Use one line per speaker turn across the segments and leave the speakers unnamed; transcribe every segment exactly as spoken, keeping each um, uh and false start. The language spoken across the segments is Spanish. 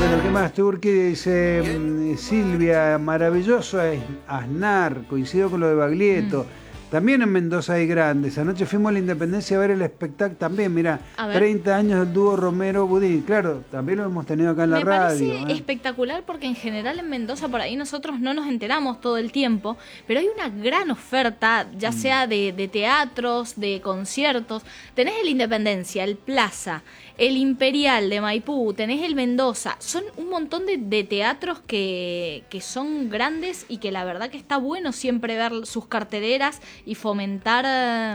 Bueno, ¿qué más? Turqui dice, mm, Silvia, maravilloso es Aznar, coincido con lo de Baglietto. Mm. También en Mendoza hay grandes. Anoche fuimos a la Independencia a ver el espectáculo también, mira, treinta años del dúo Romero-Budín. Claro, también lo hemos tenido acá en la
Me
radio.
Me parece ¿eh? espectacular porque en general en Mendoza por ahí nosotros no nos enteramos todo el tiempo, pero hay una gran oferta, ya mm. sea de, de teatros, de conciertos. Tenés el Independencia, el Plaza, el Imperial de Maipú, tenés el Mendoza. Son un montón de, de teatros que, que son grandes y que la verdad que está bueno siempre ver sus carteleras y fomentar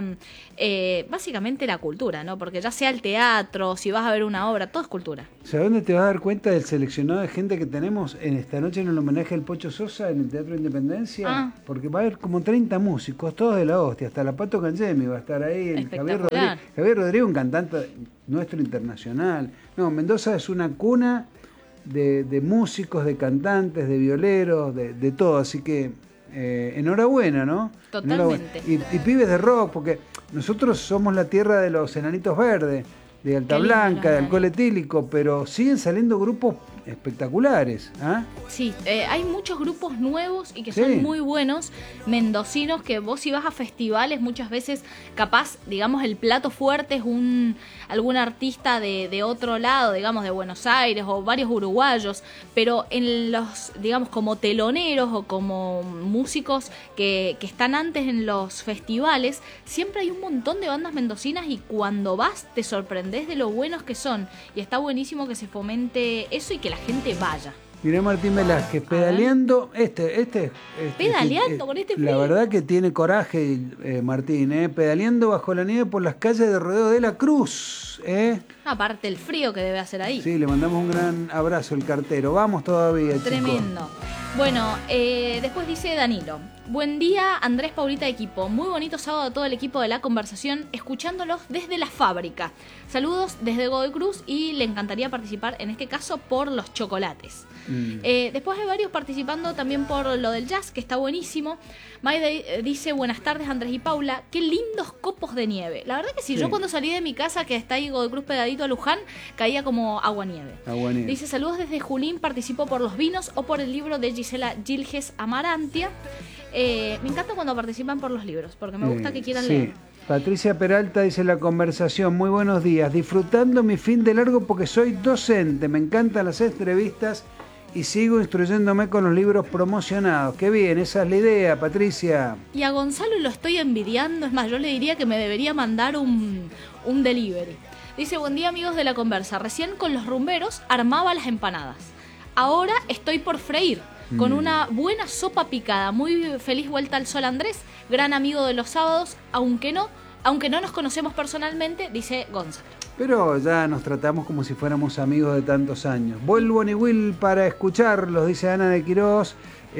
eh, básicamente la cultura, ¿no? Porque ya sea el teatro, si vas a ver una obra, todo es cultura.
¿Sabes dónde te vas a dar cuenta del seleccionado de gente que tenemos en esta noche en el homenaje al Pocho Sosa en el Teatro Independencia? Ah. Porque va a haber como treinta músicos, todos de la hostia, hasta la Pato Cangemi va a estar ahí, el Javier Rodríguez, Javier Rodríguez, un cantante nuestro internacional. No, Mendoza es una cuna de, de músicos, de cantantes, de violeros, de, de todo, así que eh, enhorabuena, ¿no?
Totalmente.
Enhorabuena. Y, y pibes de rock, porque nosotros somos la tierra de los enanitos verdes, de Alta Qué Blanca, de Alcohol Etílico, pero siguen saliendo grupos espectaculares. ¿Ah?
Sí, eh, hay muchos grupos nuevos y que
sí.
son muy buenos, mendocinos, que vos si vas a festivales muchas veces, capaz, digamos, el plato fuerte es un algún artista de, de otro lado, digamos, de Buenos Aires o varios uruguayos, pero en los, digamos, como teloneros o como músicos que, que están antes en los festivales, siempre hay un montón de bandas mendocinas y cuando vas te sorprendés de lo buenos que son y está buenísimo que se fomente eso y que la gente vaya.
Mirá Martín Velázquez, pedaleando, este, este, este
pedaleando
este,
con este frío.
La verdad que tiene coraje eh, Martín, eh, pedaleando bajo la nieve por las calles de Rodeo de la Cruz. Eh.
Aparte el frío que debe hacer ahí.
Sí, le mandamos un gran abrazo al cartero. Vamos todavía,
Tremendo.
Chico.
Bueno, eh, después dice Danilo. Buen día, Andrés, Paulita, equipo. Muy bonito sábado a todo el equipo de La Conversación, escuchándolos desde la fábrica. Saludos desde Godoy Cruz y le encantaría participar, en este caso, por los chocolates. Mm. Eh, después hay varios participando también por lo del jazz, que está buenísimo. Maide dice, buenas tardes, Andrés y Paula. Qué lindos copos de nieve. La verdad que sí, sí. Yo cuando salí de mi casa, que está ahí Godoy Cruz pegadito a Luján, caía como agua nieve.
Agua nieve.
Dice, saludos desde Junín, participo por los vinos o por el libro de Gisela Gilges Amarantia. Eh, me encanta cuando participan por los libros, porque me gusta eh, que quieran
sí.
leer.
Patricia Peralta dice La Conversación, muy buenos días, disfrutando mi fin de largo porque soy docente, me encantan las entrevistas y sigo instruyéndome con los libros promocionados. Qué bien, esa es la idea, Patricia.
Y a Gonzalo lo estoy envidiando, es más, yo le diría que me debería mandar un, un delivery. Dice, buen día amigos de La Conversa, recién con los rumberos armaba las empanadas, ahora estoy por freír. Con una buena sopa picada. Muy feliz vuelta al sol, Andrés. Gran amigo de los sábados, aunque no, aunque no nos conocemos personalmente, dice Gonzalo.
Pero ya nos tratamos como si fuéramos amigos de tantos años. Vuelvo ni Will para escucharlos, dice Ana de Quirós.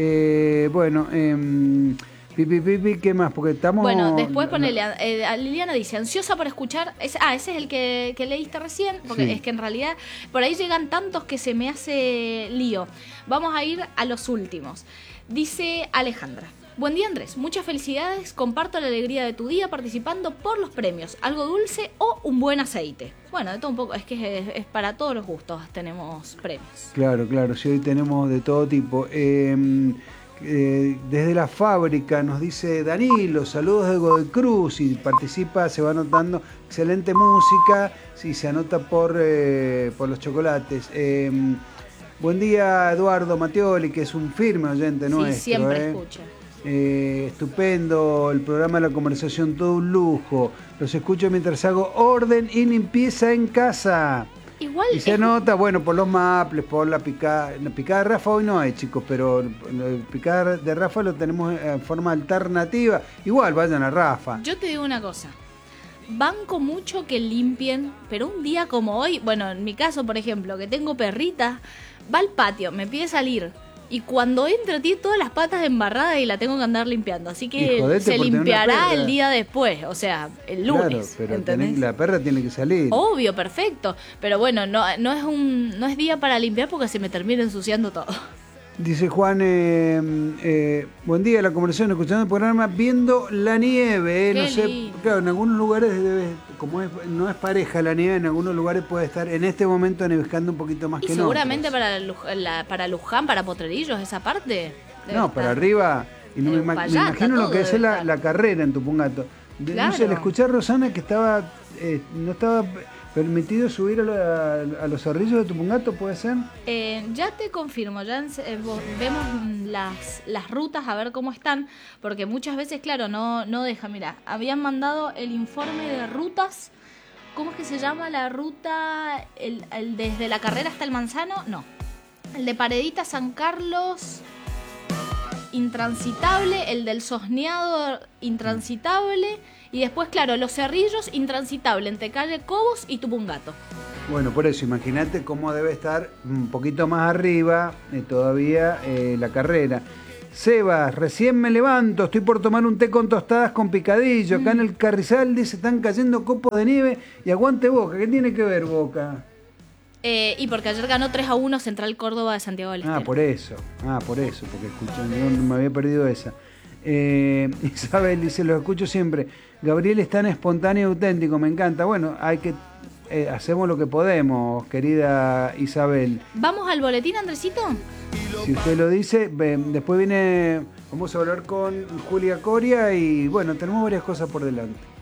Eh, bueno, eh, pipi, pipi, ¿qué más? Porque estamos...
Bueno, después ponele, eh, Liliana dice, ansiosa por escuchar... Ese, ah, ese es el que, que leíste recién, porque sí. Es que en realidad por ahí llegan tantos que se me hace lío. Vamos a ir a los últimos. Dice Alejandra. Buen día, Andrés. Muchas felicidades. Comparto la alegría de tu día participando por los premios. Algo dulce o un buen aceite. Bueno, de todo un poco. Es que es, es para todos los gustos tenemos premios.
Claro, claro. Sí, hoy tenemos de todo tipo. Eh, eh, desde la fábrica nos dice Danilo, saludos de Godoy Cruz y participa, se va anotando. Excelente música. Sí, se anota por, eh, por los chocolates. Eh, Buen día, Eduardo Mattioli, que es un firme oyente
sí,
nuestro.
Sí, siempre
eh.
escucha.
Eh, estupendo, el programa de La Conversación, todo un lujo. Los escucho mientras hago orden y limpieza en casa.
Igual
y se
es...
nota, bueno, por los maples, por la picada. La picada de Rafa hoy no hay, chicos, pero el picada de Rafa lo tenemos en forma alternativa. Igual, vayan a Rafa.
Yo te digo una cosa. Banco mucho que limpien, pero un día como hoy, bueno, en mi caso, por ejemplo, que tengo perrita, va al patio, me pide salir y cuando entra tiene todas las patas embarradas y la tengo que andar limpiando, así que se limpiará el día después, o sea, el lunes.
Claro, pero tenés, la perra tiene que salir.
Obvio, perfecto, pero bueno, no, no es un no es día para limpiar porque se me termina ensuciando todo.
Dice Juan, eh, eh, buen día, la conversación, escuchando el programa, viendo la nieve. Eh, no sé,
lindo.
claro, en algunos lugares, debe, como es, no es pareja la nieve, en algunos lugares puede estar en este momento nevescando un poquito más
y
que
seguramente
en otros.
para, Luj- la, para Luján, para Potrerillos, esa parte.
No,
estar.
para arriba. Y no me,
En
ima- me
Uspallata,
imagino lo
todo
que es
debe
la,
estar.
la carrera en Tupungato. De-
Claro.
No sé, le escuché a Rosana que estaba eh, no estaba permitido subir a, la- a los cerrillos de Tupungato, ¿puede ser?
Eh, ya te confirmo, ya en- eh, vo- vemos las, las rutas a ver cómo están, porque muchas veces, claro, no, no deja. Mira, habían mandado el informe de rutas. ¿Cómo es que se llama la ruta? El, el desde la Carrera hasta el Manzano, no. El de Paredita, San Carlos, intransitable. El del Sosneado, intransitable. Y después, claro, Los Cerrillos, intransitable, entre calle Cobos y Tupungato.
Bueno, por eso, imagínate cómo debe estar un poquito más arriba eh, todavía eh, la carrera. Sebas, recién me levanto, estoy por tomar un té con tostadas con picadillo. Acá en el Carrizal dice, están cayendo copos de nieve y aguante Boca. ¿Qué tiene que ver Boca?
Eh, y porque ayer ganó tres a uno Central Córdoba de Santiago del Estero.
Ah, por eso, ah, por eso, porque escucho, yo no me había perdido esa. Eh, Isabel dice, lo escucho siempre. Gabriel es tan espontáneo y auténtico, me encanta. Bueno, hay que eh, hacemos lo que podemos, querida Isabel.
¿Vamos al boletín, Andresito?
Si usted lo dice, después viene, vamos a hablar con Julia Coria y bueno, tenemos varias cosas por delante.